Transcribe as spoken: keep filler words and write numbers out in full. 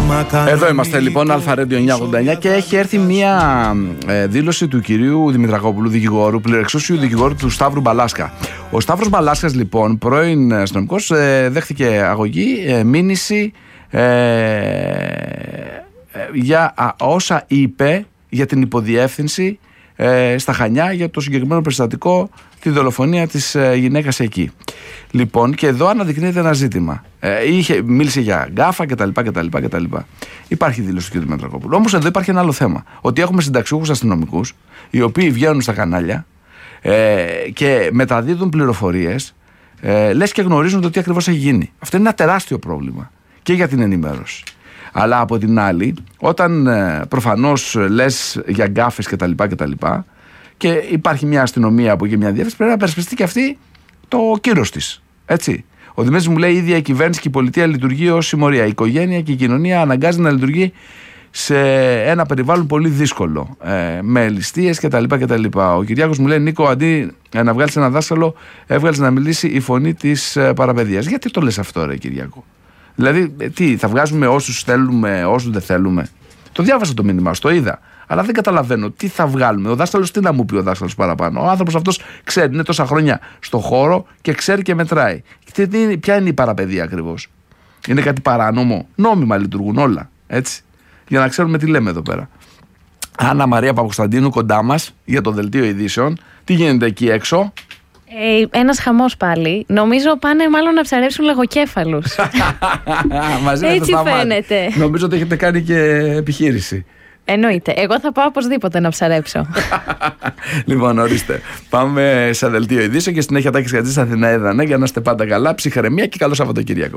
Εδώ είμαστε λοιπόν, Αλφα Radio εννιακόσια ογδόντα εννιά, και έχει έρθει μία ε, δήλωση του κυρίου Δημητρακόπουλου, δικηγόρου, πληρεξούσιου δικηγόρου του Σταύρου Μπαλάσκα. Ο Σταύρος Μπαλάσκας, λοιπόν, πρώην αστυνομικός, ε, δέχτηκε αγωγή, ε, μήνυση ε, ε, για α, όσα είπε για την υποδιεύθυνση ε, στα Χανιά για το συγκεκριμένο περιστατικό, τη δολοφονία της ε, γυναίκας εκεί. Λοιπόν, και εδώ αναδεικνύεται ένα ζήτημα. Ε, είχε, μίλησε για γκάφα κτλ, κτλ, κτλ. Υπάρχει δήλωση του κ. Δημητρακόπουλου. Όμως εδώ υπάρχει ένα άλλο θέμα. Ότι έχουμε συνταξιούχους αστυνομικούς, οι οποίοι βγαίνουν στα κανάλια ε, και μεταδίδουν πληροφορίες, ε, λες και γνωρίζουν το τι ακριβώς έχει γίνει. Αυτό είναι ένα τεράστιο πρόβλημα και για την ενημέρωση. Αλλά από την άλλη, όταν ε, προφανώς λες για γκάφες κτλ, κτλ. Και υπάρχει μια αστυνομία που έχει μια διεύθυνση, πρέπει να περισπιστεί και αυτή το κύρος της. Έτσι. Ο Δημήτρης μου λέει: η ίδια η κυβέρνηση και η πολιτεία λειτουργεί ως συμμορία. Η οικογένεια και η κοινωνία αναγκάζει να λειτουργεί σε ένα περιβάλλον πολύ δύσκολο. Ε, με ληστείες κτλ, κτλ. Ο Κυριάκος μου λέει: Νίκο, αντί να βγάλεις ένα δάσκαλο, έβγαλες να μιλήσει η φωνή της ε, παραπαιδείας. Γιατί το λες αυτό, ρε Κυριάκο? Δηλαδή, τι, θα βγάζουμε όσους θέλουμε, όσους δεν θέλουμε? Το διάβασα το μήνυμα, το είδα. Αλλά δεν καταλαβαίνω τι θα βγάλουμε. Ο δάσκαλος, τι να μου πει ο δάσκαλος παραπάνω? Ο άνθρωπος αυτός ξέρει, είναι τόσα χρόνια στο χώρο και ξέρει και μετράει. Και τι, ποια είναι η παραπαιδεία ακριβώς? Είναι κάτι παράνομο? Νόμιμα λειτουργούν όλα. Έτσι. Για να ξέρουμε τι λέμε εδώ πέρα. Άννα Μαρία Παπακοσταντίνου κοντά μας για το δελτίο ειδήσεων. Τι γίνεται εκεί έξω? Ε, ένας χαμός πάλι. Νομίζω πάνε μάλλον να ψαρέψουν λογοκέφαλους. Μαζί έτσι φαίνεται. Νομίζω ότι έχετε κάνει και επιχείρηση. Εννοείται. Εγώ θα πάω οπωσδήποτε να ψαρέψω. Λοιπόν, ορίστε. Πάμε σε δελτίο ειδήσεων και συνέχεια Τάκης Κατζής, Αθηνά Έδανε, για να είστε πάντα καλά, ψυχραιμία και καλό Σαββατοκύριακο.